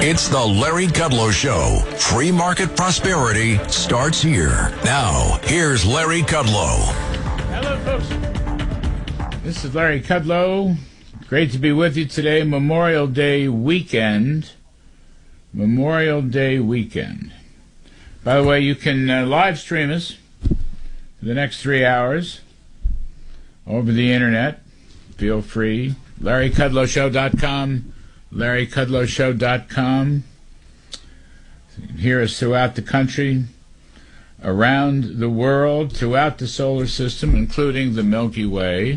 It's the Larry Kudlow Show. Free market prosperity starts here. Now, here's Larry Kudlow. Hello, folks. This is Larry Kudlow. Great to be with you today. Memorial Day weekend. Memorial Day weekend. By the way, you can live stream us for the next 3 hours over the internet. Feel free. LarryKudlowShow.com. LarryKudlowShow.com. You can hear us throughout the country, around the world, throughout the solar system, including the Milky Way.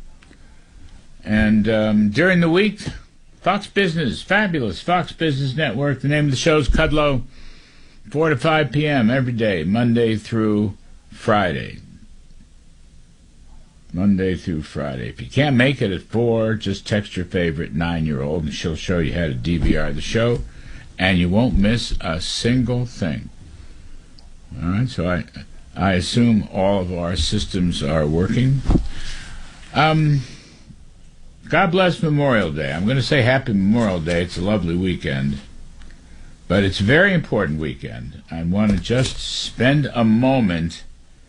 And during the week, Fox Business, fabulous Fox Business Network. The name of the show is Kudlow, 4 to 5 p.m. every day, Monday through Friday. Monday through Friday. If you can't make it at 4, just text your favorite 9-year-old and she'll show you how to DVR the show, and you won't miss a single thing. All right, so I assume all of our systems are working. God bless Memorial Day. I'm going to say Happy Memorial Day. It's a lovely weekend, but it's a very important weekend. I want to just spend a moment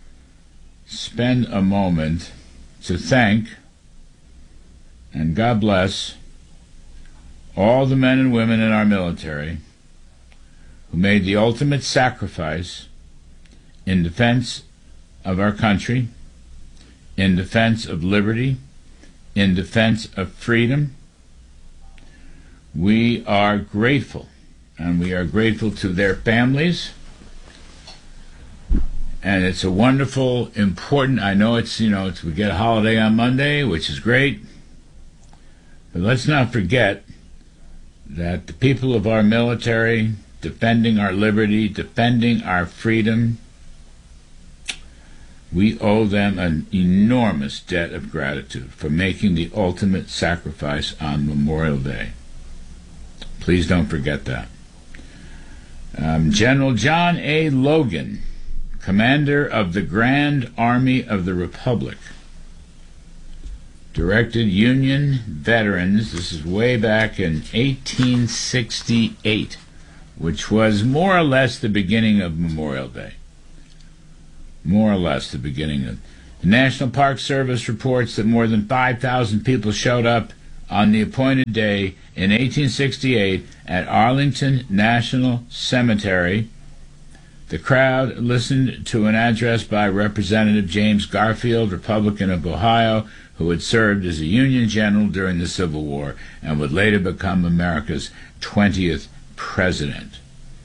to thank and God bless all the men and women in our military who made the ultimate sacrifice in defense of our country, in defense of liberty, in defense of freedom. We are grateful, and we are grateful to their families. And it's a wonderful, important, I know it's, we get a holiday on Monday, which is great. But let's not forget that the people of our military, defending our liberty, defending our freedom, we owe them an enormous debt of gratitude for making the ultimate sacrifice on Memorial Day. Please don't forget that. General John A. Logan, Commander of the Grand Army of the Republic, directed Union veterans, this is way back in 1868, which was more or less the beginning of Memorial Day. More or less the beginning of. The National Park Service reports that more than 5,000 people showed up on the appointed day in 1868 at Arlington National Cemetery. The crowd listened to an address by Representative James Garfield, Republican of Ohio, who had served as a Union general during the Civil War and would later become America's 20th president.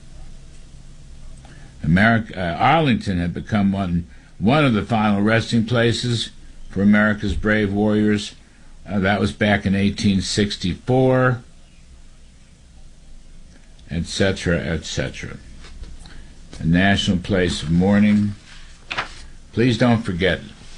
Arlington had become one of the final resting places for America's brave warriors. That was back in 1864, etc., etc. A national place of mourning. Please don't forget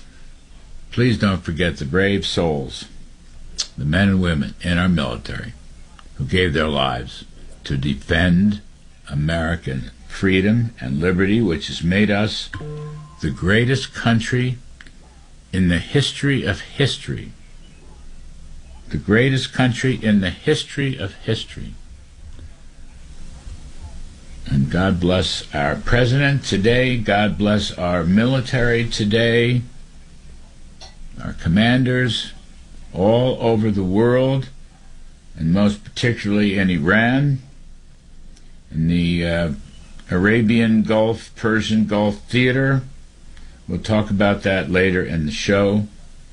the brave souls, the men and women in our military who gave their lives to defend American freedom and liberty, which has made us the greatest country in the history of history. The greatest country in the history of history. And God bless our president today. God bless our military today. Our commanders all over the world, and most particularly in Iran, in the Arabian Gulf, Persian Gulf theater. We'll talk about that later in the show.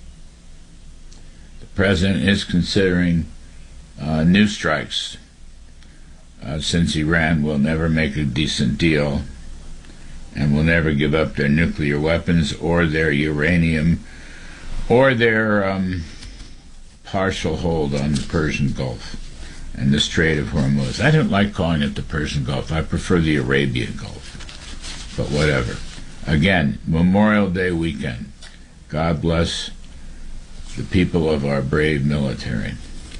The president is considering new strikes, since Iran will never make a decent deal and will never give up their nuclear weapons or their uranium or their partial hold on the Persian Gulf and the Strait of Hormuz. I don't like calling it the Persian Gulf. I prefer the Arabian Gulf. But whatever. Again, Memorial Day weekend. God bless the people of our brave military.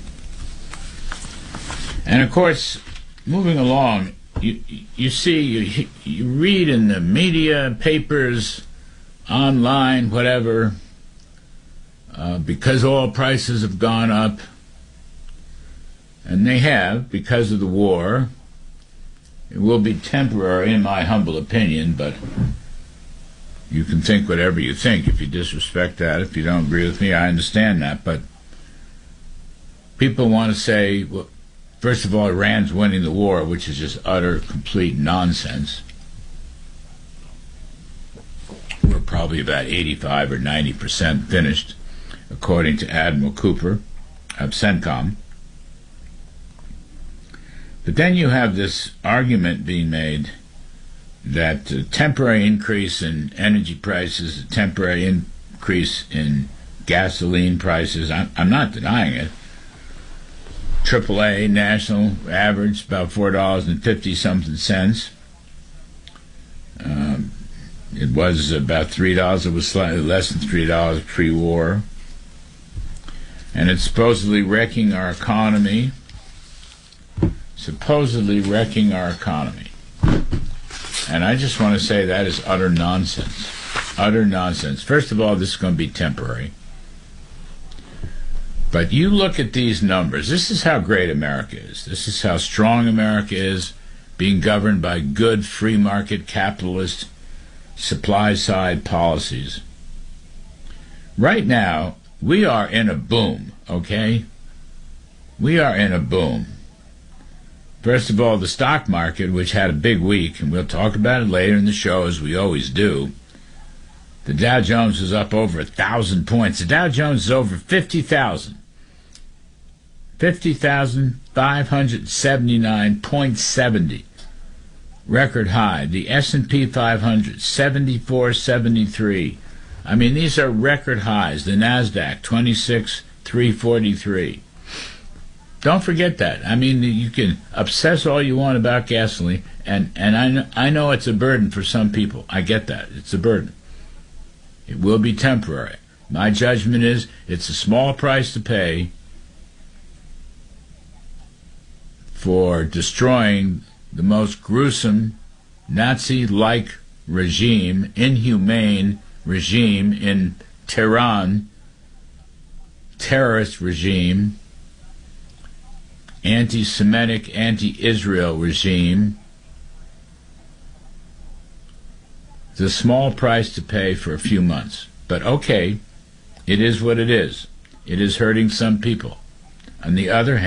And of course, moving along, you see, you read in the media, papers, online, whatever, because oil prices have gone up, and they have, because of the war. It will be temporary, in my humble opinion, but you can think whatever you think. If you disrespect that, if you don't agree with me, I understand that. But people want to say, well, first of all, Iran's winning the war, which is just utter, complete nonsense. We're probably about 85 or 90% finished, according to Admiral Cooper of CENTCOM. But then you have this argument being made that a temporary increase in energy prices, a temporary increase in gasoline prices, I'm not denying it. AAA national average about $4.50-something cents. It was about $3. It was slightly less than $3 pre-war. And it's supposedly wrecking our economy. And I just want to say that is utter nonsense. Utter nonsense. First of all, this is going to be temporary. But you look at these numbers. This is how great America is. This is how strong America is, being governed by good free market capitalist supply-side policies. Right now, we are in a boom, okay? We are in a boom. First of all, the stock market, which had a big week, and we'll talk about it later in the show, as we always do. The Dow Jones was up over 1,000 points. The Dow Jones is over 50,000. 50,579.70. Record high. The S&P 500, 74.73. I mean, these are record highs. The NASDAQ, 26,343. Don't forget that. I mean, you can obsess all you want about gasoline, and I know it's a burden for some people. I get that. It's a burden. It will be temporary. My judgment is it's a small price to pay for destroying the most gruesome Nazi-like regime, inhumane regime in Tehran, terrorist regime, anti-Semitic, anti-Israel regime. It's a small price to pay for a few months. But okay, it is what it is. It is hurting some people. On the other hand,